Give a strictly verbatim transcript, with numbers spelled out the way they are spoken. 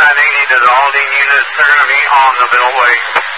nine eighty to the Aldine units. They're going to be on the Beltway.